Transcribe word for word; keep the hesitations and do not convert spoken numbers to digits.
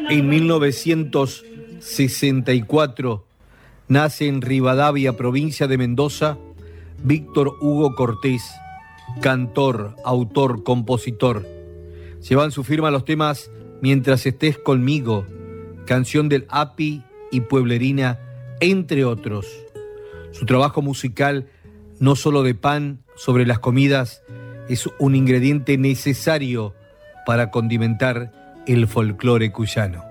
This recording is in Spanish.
En mil novecientos sesenta y cuatro nace en Rivadavia, provincia de Mendoza, Víctor Hugo Cortés, cantor, autor, compositor. Llevan su firma los temas Mientras estés conmigo, Canción del Api y Pueblerina, entre otros. Su trabajo musical, no solo de pan sobre las comidas, es un ingrediente necesario para condimentar el folclore cuyano.